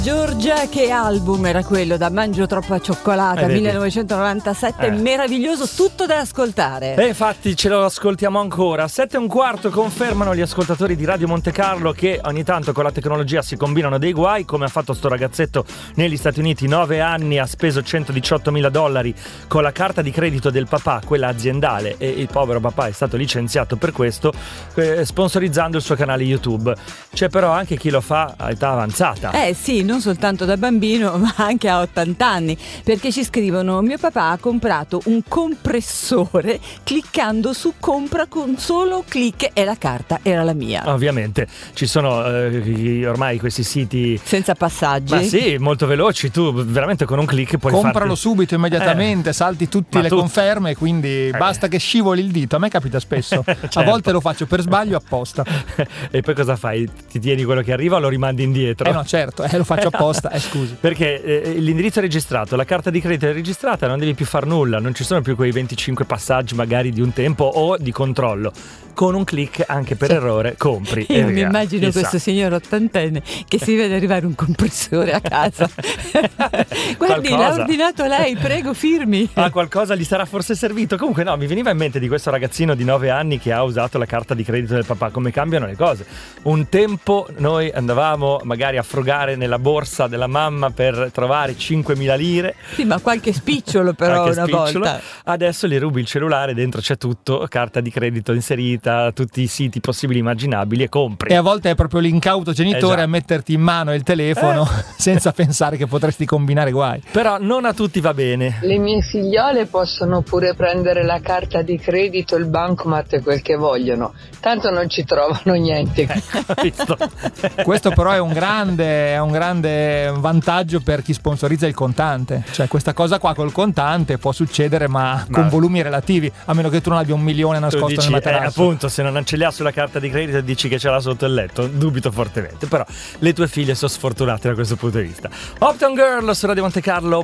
Giorgia, che album era quello da Mangio troppa cioccolata, 1997, meraviglioso, tutto da ascoltare. E infatti ce lo ascoltiamo ancora. 7:15 confermano gli ascoltatori di Radio Monte Carlo che ogni tanto con la tecnologia si combinano dei guai, come ha fatto sto ragazzetto negli Stati Uniti, 9 anni, ha speso $118.000 con la carta di credito del papà, quella aziendale, e il povero papà è stato licenziato per questo, sponsorizzando il suo canale YouTube. C'è però anche chi lo fa a età avanzata. Sì, non soltanto da bambino, ma anche a 80 anni, perché ci scrivono: mio papà ha comprato un compressore cliccando su compra con solo click e la carta era la mia. Ovviamente ci sono ormai questi siti senza passaggi, ma sì, molto veloci, tu veramente con un click puoi compralo subito, immediatamente, salti tutte le conferme, quindi basta che scivoli il dito. A me capita spesso, certo. A volte lo faccio per sbaglio apposta. E poi cosa fai? Ti tieni quello che arriva o lo rimandi indietro? No, certo, lo faccio apposta, scusi. Perché l'indirizzo è registrato, la carta di credito è registrata, non devi più far nulla, non ci sono più quei 25 passaggi magari di un tempo o di controllo. Con un click, anche per errore, compri. Io mi immagino questo signor ottantenne che si vede arrivare un compressore a casa. Guardi, l'ha ordinato lei, prego firmi. Qualcosa gli sarà forse servito. Comunque no, mi veniva in mente di questo ragazzino di 9 anni che ha usato la carta di credito del papà. Come cambiano le cose. Un tempo noi andavamo magari a frugare nella borsa della mamma per trovare 5.000 lire. Sì, ma qualche spicciolo però volta. Adesso gli rubi il cellulare, dentro c'è tutto, carta di credito inserita, tutti i siti possibili e immaginabili, e compri. E a volte è proprio l'incauto genitore a metterti in mano il telefono senza pensare che potresti combinare guai. Però non a tutti va bene. Le mie figliole possono pure prendere la carta di credito, il bancomat e quel che vogliono, tanto non ci trovano niente. Questo però è un grande vantaggio per chi sponsorizza il contante, cioè questa cosa qua col contante può succedere ma con volumi relativi, a meno che tu non abbia 1 milione nascosto nel materasso. Appunto, se non ce li ha sulla carta di credito e dici che ce l'ha sotto il letto, dubito fortemente. Però le tue figlie sono sfortunate da questo punto di vista. Uptown Girl su Radio Monte Carlo.